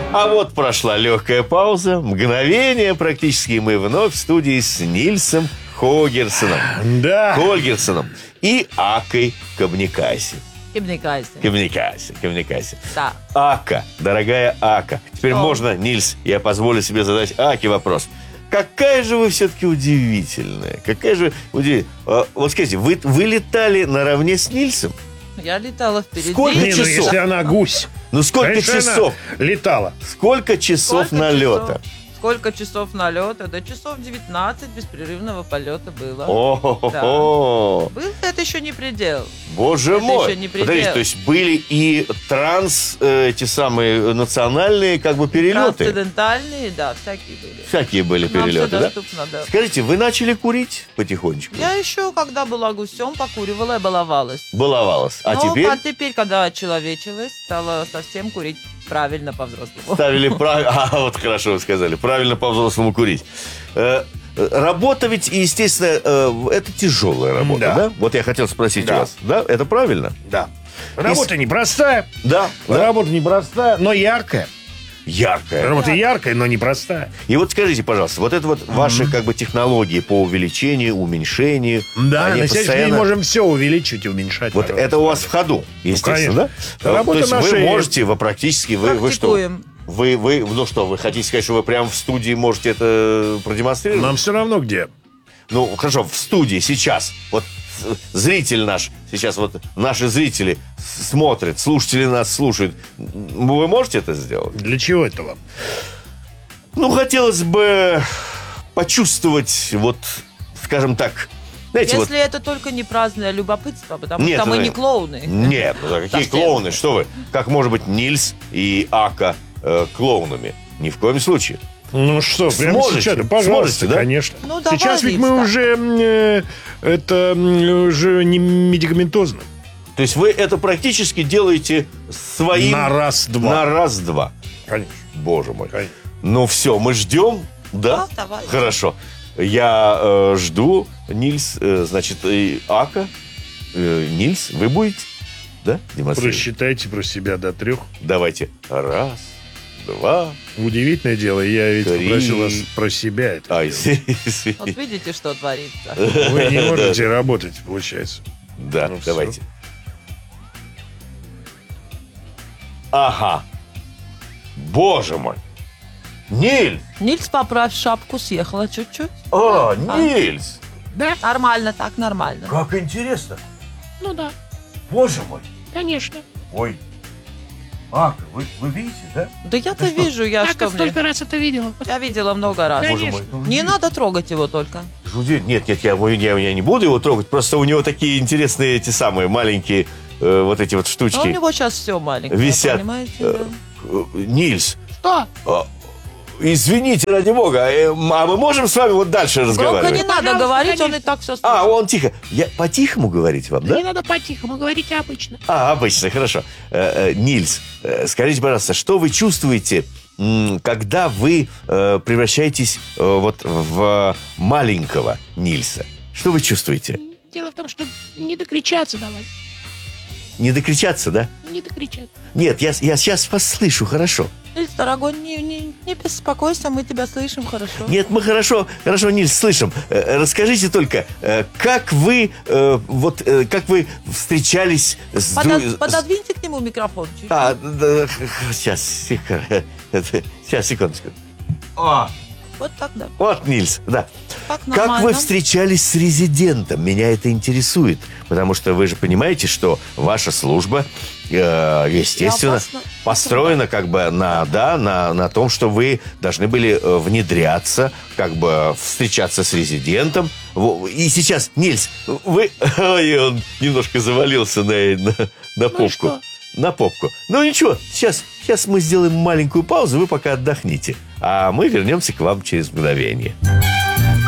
А вот прошла легкая пауза, мгновение практически, и мы вновь в студии с Нильсом Хогерсоном. Да. Хольгерсоном и Акой Кебнекаси. Кебнекаси. Да. Ака, дорогая Ака. Теперь можно, Нильс, я позволю себе задать Аке вопрос. Какая же вы все-таки удивительная. Какая же удивительная. Вот скажите, вы летали наравне с Нильсом? Я летала впереди. Сколько часов? Если она гусь. Ну, сколько Конечно, часов? она летала. Сколько часов налета? Сколько часов налета? Да часов 19 беспрерывного полета было. О-хо-хо! Был, это еще не предел. Боже Это мой! еще не предел. Подождите, то есть были и эти самые национальные как бы перелеты? Трансцендентальные, да, всякие были. Всякие были Нам перелеты, все да? доступно, да? Скажите, вы начали курить потихонечку? Я еще, когда была гусем, покуривала и баловалась. Баловалась. А Ну, теперь? а теперь, когда очеловечилась, стала совсем курить правильно по-взрослому. Ставили правильно. А, вот хорошо вы сказали. Правильно по-взрослому курить. Работа ведь, естественно, это тяжелая работа, да? Вот я хотел спросить у вас. Да? Это правильно? Да. Работа непростая. Да. Работа непростая, но яркая. Яркая. Работа яркая, но непростая. И вот скажите, пожалуйста, вот это вот ваши как бы технологии по увеличению, уменьшению. Да, они на сегодняшний день можем все увеличить и уменьшать. Вот это у вас в ходу, естественно, конечно. да? Работа То есть наша вы и- можете, вы практически, вы что? Практикуем. Ну что, вы хотите сказать, что вы прямо в студии можете это продемонстрировать? Нам все равно где. Ну, хорошо, в студии сейчас, вот зритель наш, сейчас вот наши зрители смотрят, слушатели нас слушают. Вы можете это сделать? Для чего это вам? Ну, хотелось бы почувствовать, вот, скажем так, знаете, Если это только не праздное любопытство, потому Нет, что мы это- не клоуны. Нет, ну, какие Совсем. клоуны, что вы? Как может быть Нильс и Ака клоунами? Ни в коем случае. Ну что, прямо Сможете? сейчас, да, пожалуйста, Сможете, да? конечно. Ну, давай, Сейчас ведь мы Лиз, уже это уже не медикаментозно. То есть вы это практически делаете своим... На раз-два. На раз-два. Конечно. Боже мой. Конечно. Ну все, мы ждем, да? Да, давай. Хорошо. Я жду, Нильс, значит, и Ака. Нильс, вы будете, да, демонстрировать? Просчитайте про себя до 3. Давайте. Раз, два. Удивительное дело, я ведь 3. попросил вас про себя. Это Ай, делать. Вот видите, что творится. Вы не можете работать, получается. Да, Ну, всё. давайте. Ага. Боже мой. Нильс! Нильс, поправь шапку, съехала чуть-чуть. А, Нильс! Да? Нормально, так нормально. Как интересно. Ну да, Боже мой. конечно. Ой. Ака, вы видите, да? Да я-то вижу, я Так что как столько мне? раз это видела. Я видела много раз. Конечно. Не надо трогать его только. Нет, я не буду его трогать. Просто у него такие интересные эти самые маленькие вот эти вот А у штучки. него сейчас все маленькое, Висят. понимаете? Да. Нильс, Что? извините, ради бога, а мы можем с вами вот дальше Громко разговаривать? не надо Пожалуйста, говорить, он и конечно. так все А, слышит. он тихо. Я по-тихому говорить вам, Да не да? надо по-тихому, говорите обычно. А, обычно, хорошо. Нильс, скажите, пожалуйста, что вы чувствуете, когда вы превращаетесь вот в маленького Нильса? Что вы чувствуете? Дело в том, что не докричаться давай. Не докричаться, да? Не докричаться. Нет, я сейчас вас слышу хорошо. Нильс, дорогой, не беспокойся, мы тебя слышим хорошо. Нет, мы хорошо, Нильс, слышим. Расскажите только, как вы встречались с... Пододвиньте к нему микрофон чуть-чуть. Сейчас, секундочку. Вот так, да. Вот, Нильс, да. Так Как вы нормально. встречались с резидентом? Меня это интересует. Потому что вы же понимаете, что ваша служба, естественно, опасна. построена как бы на том, что вы должны были внедряться, как бы встречаться с резидентом. И сейчас, Нильс, вы... Ой, он немножко завалился на попку. что? На попку. Ну ничего, сейчас мы сделаем маленькую паузу, вы пока отдохните. А мы вернемся к вам через мгновение.